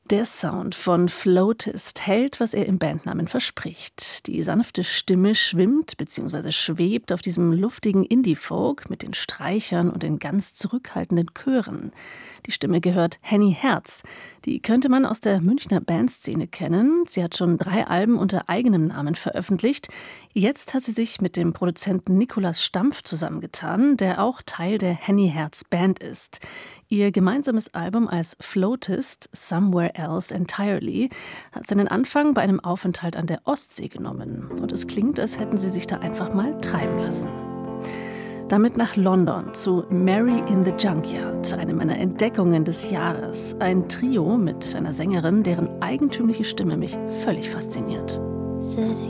Der Sound von Floatist hält, was er im Bandnamen verspricht. Die sanfte Stimme schwimmt bzw. schwebt auf diesem luftigen Indie-Folk mit den Streichern und den ganz zurückhaltenden Chören. Die Stimme gehört Henny Herz. Die könnte man aus der Münchner Bandszene kennen. Sie hat schon 3 Alben unter eigenem Namen veröffentlicht. Jetzt hat sie sich mit dem Produzenten Nikolaus Stampf zusammengetan, der auch Teil der Henny Herz Band ist. Ihr gemeinsames Album als Floatist, Somewhere Else Entirely, hat seinen Anfang bei einem Aufenthalt an der Ostsee genommen. Und es klingt, als hätten sie sich da einfach mal treiben lassen. Damit nach London zu Mary in the Junkyard, einem meiner Entdeckungen des Jahres. Ein Trio mit einer Sängerin, deren eigentümliche Stimme mich völlig fasziniert.